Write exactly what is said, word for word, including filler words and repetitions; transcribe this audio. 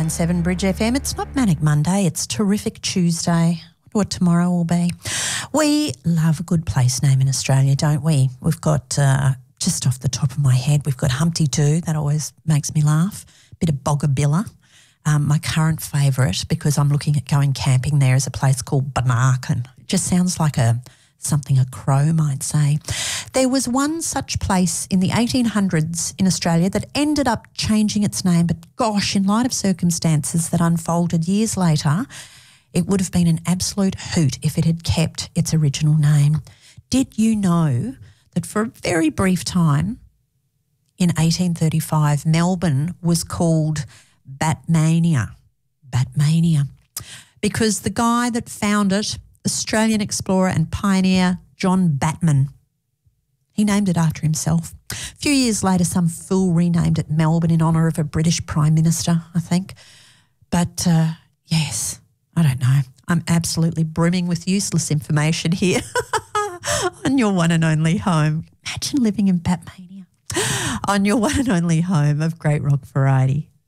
point seven Bridge F M. It's not Manic Monday, it's Terrific Tuesday. I wonder what tomorrow will be. We love a good place name in Australia, don't we? We've got, uh, just off the top of my head, we've got Humpty Doo. That always makes me laugh. A bit of Boggabilla. Um, my current favourite, because I'm looking at going camping there, is a place called Banarkin. It just sounds like a something a crow might say. There was one such place in the eighteen hundreds in Australia that ended up changing its name, but gosh, in light of circumstances that unfolded years later, it would have been an absolute hoot if it had kept its original name. Did you know that for a very brief time in eighteen thirty-five, Melbourne was called Batmania? Batmania. Because the guy that found it, Australian explorer and pioneer John Batman, he named it after himself. A few years later, some fool renamed it Melbourne in honour of a British Prime Minister, I think. But, uh, yes, I don't know. I'm absolutely brimming with useless information here on your one and only home. Imagine living in Batmania. On your one and only home of great rock variety.